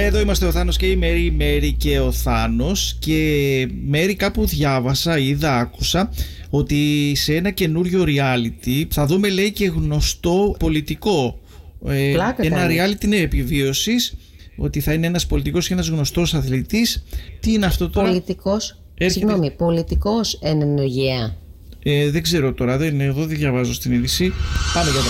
Εδώ είμαστε ο Θάνος και η Μέρη, η Μέρη και ο Θάνος. Και Μέρη, κάπου διάβασα, είδα, άκουσα ότι σε ένα καινούριο reality θα δούμε, λέει, και γνωστό πολιτικό. Ένα reality, ναι, επιβίωσης. Ότι θα είναι ένας πολιτικός και ένας γνωστός αθλητής. Τι είναι αυτό τώρα? Πολιτικός, συγγνώμη, πολιτικός εν ενεργεία. Δεν ξέρω τώρα, εδώ δεν διαβάζω στην είδηση. Πάμε για